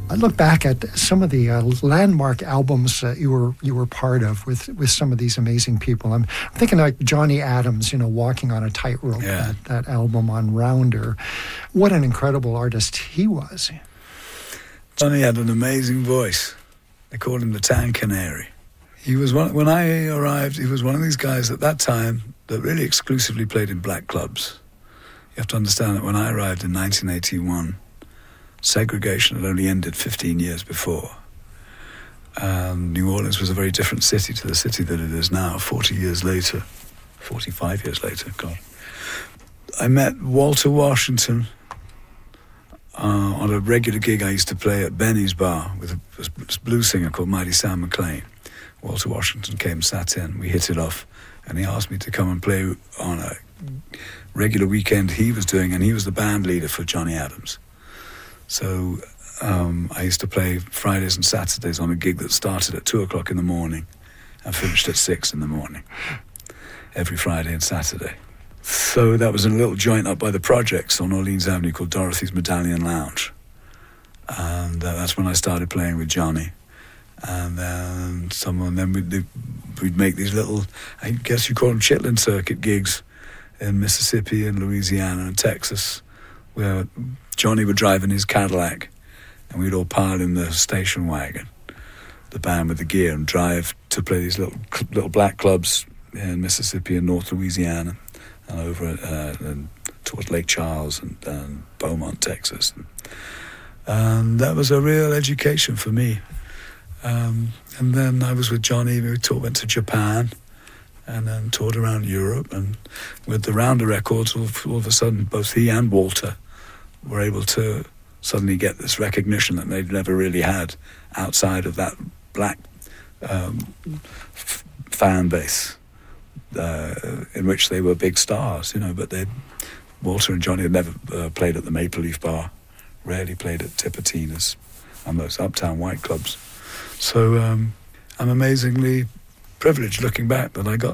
I look back at some of the landmark albums that you were part of with some of these amazing people. I'm thinking like Johnny Adams, Walking on a Tightrope, that album on Rounder. What an incredible artist he was. Johnny had an amazing voice. They called him the Town Canary. He was when I arrived, he was one of these guys at that time that really exclusively played in black clubs. You have to understand that when I arrived in 1981, segregation had only ended 15 years before. New Orleans was a very different city to the city that it is now, 45 years later, God. I met Walter Washington on a regular gig I used to play at Benny's Bar with a blues singer called Mighty Sam McLean. Walter Washington came, sat in, we hit it off, and he asked me to come and play on a regular weekend he was doing, and he was the band leader for Johnny Adams. So I used to play Fridays and Saturdays on a gig that started at 2 o'clock in the morning and finished at 6 in the morning, every Friday and Saturday. So that was in a little joint up by the projects on Orleans Avenue called Dorothy's Medallion Lounge. And that's when I started playing with Johnny. And then we'd make these little, I guess you call them Chitlin Circuit gigs in Mississippi and Louisiana and Texas, where Johnny would drive in his Cadillac and we'd all pile in the station wagon, the band with the gear, and drive to play these little black clubs in Mississippi and North Louisiana and over towards Lake Charles and Beaumont, Texas. And that was a real education for me. And then I was with Johnny, we went to Japan and then toured around Europe. And with the Rounder records, all of a sudden, both he and Walter were able to suddenly get this recognition that they'd never really had outside of that black fan base in which they were big stars, but Walter and Johnny had never played at the Maple Leaf Bar, rarely played at Tipitina's and those uptown white clubs. So I'm amazingly privileged looking back that I got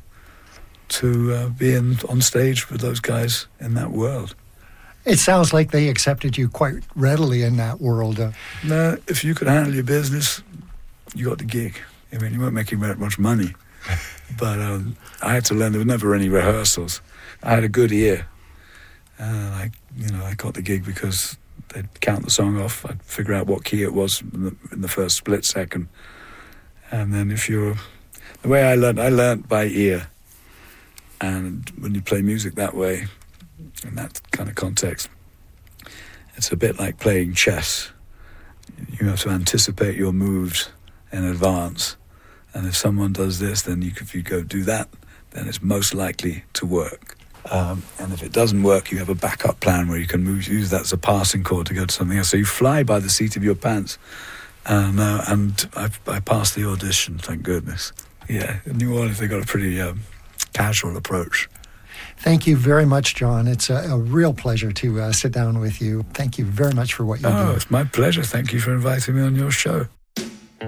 to be on stage with those guys in that world. It sounds like they accepted you quite readily in that world. No, if you could handle your business, you got the gig. I mean, you weren't making very much money, but I had to learn. There were never any rehearsals. I had a good ear, and I got the gig because they'd count the song off. I'd figure out what key it was in the first split second, and then the way I learned by ear. And when you play music that way, in that kind of context, it's a bit like playing chess. You have to anticipate your moves in advance, and if someone does this, then if you go do that, then it's most likely to work. And if it doesn't work, you have a backup plan where you can use that as a passing chord to go to something else. So you fly by the seat of your pants. And I passed the audition, thank goodness. Yeah, in New Orleans, they got a pretty casual approach. Thank you very much, John. It's a real pleasure to sit down with you. Thank you very much for what you do. Oh, it's my pleasure. Thank you for inviting me on your show.